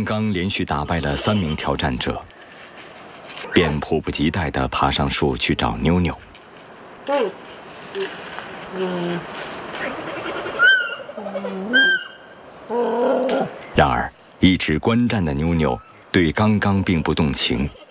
刚连续打败了3名挑战者，便迫不及待地爬上树去找妞妞。然而，一直观战的妞妞对刚刚并不动情。